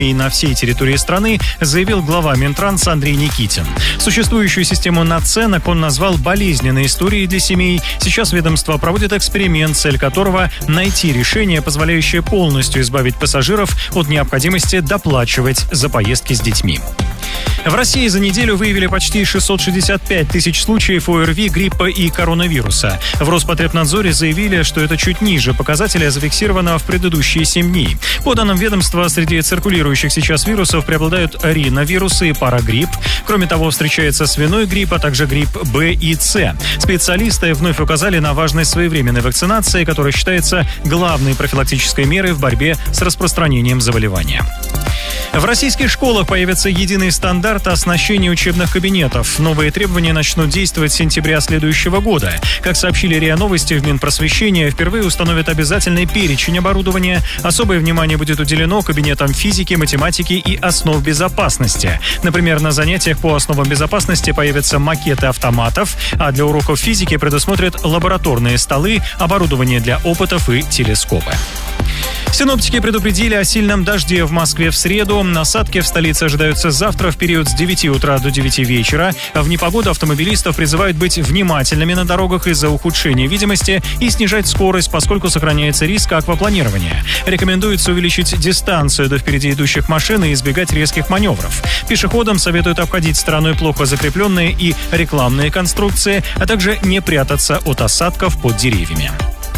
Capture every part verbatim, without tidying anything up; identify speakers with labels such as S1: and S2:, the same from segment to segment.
S1: и на всей территории страны, заявил глава Минтранс Андрей Никитин. Существующую систему наценок он назвал болезненной историей для семей. Сейчас ведомство проводит эксперимент, цель которого – найти решение, позволяющее полностью избавить пассажиров от необходимости доплачивать за поездки с детьми. В России за неделю выявили почти шестьсот шестьдесят пять тысяч случаев ОРВИ, гриппа и коронавируса. В Роспотребнадзоре заявили, что это чуть ниже показателя, зафиксированного в предыдущие семь дней. По данным ведомства, среди циркулирующих сейчас вирусов преобладают риновирусы и парагрипп. Кроме того, встречается свиной грипп, а также грипп Б и С. Специалисты вновь указали на важность своевременной вакцинации, которая считается главной профилактической мерой в борьбе с распространением заболевания. В российских школах появится единый стандарт оснащения учебных кабинетов. Новые требования начнут действовать с сентября следующего года. Как сообщили РИА Новости, в Минпросвещения впервые установят обязательный перечень оборудования. Особое внимание будет уделено кабинетам физики, математики и основ безопасности. Например, на занятиях по основам безопасности появятся макеты автоматов, а для уроков физики предусмотрят лабораторные столы, оборудование для опытов и телескопы. Синоптики предупредили о сильном дожде в Москве в среду. Осадки в столице ожидаются завтра в период с девяти утра до девяти вечера. В непогоду автомобилистов призывают быть внимательными на дорогах из-за ухудшения видимости и снижать скорость, поскольку сохраняется риск аквапланирования. Рекомендуется увеличить дистанцию до впереди идущих машин и избегать резких маневров. Пешеходам советуют обходить стороной плохо закрепленные и рекламные конструкции, а также не прятаться от осадков под деревьями.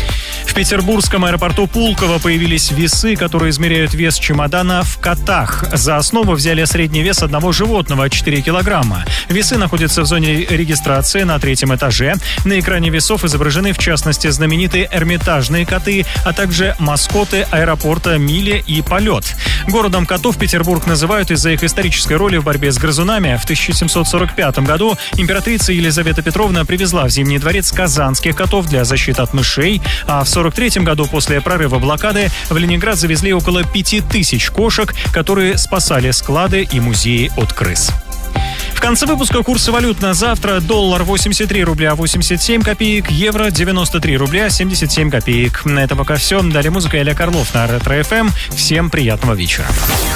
S1: В петербургском аэропорту Пулково появились весы, которые измеряют вес чемодана в котах. За основу взяли средний вес одного животного – четыре килограмма. Весы находятся в зоне регистрации на третьем этаже. На экране весов изображены, в частности, знаменитые эрмитажные коты, а также маскоты аэропорта Миля и Полет. Городом котов Петербург называют из-за их исторической роли в борьбе с грызунами. В тысяча семьсот сорок пятом году императрица Елизавета Петровна привезла в Зимний дворец казанских котов для защиты от мышей, а в сорок третьем году после прорыва блокады в Ленинград завезли около пяти тысяч кошек, которые спасали склады и музеи от крыс. В конце выпуска курсы валют на завтра: доллар восемьдесят три рубля восемьдесят семь копеек, евро девяносто три рубля семьдесят семь копеек. На этом пока все. Далее музыка Илья Карлов на Ретро-эф эм. Всем приятного вечера.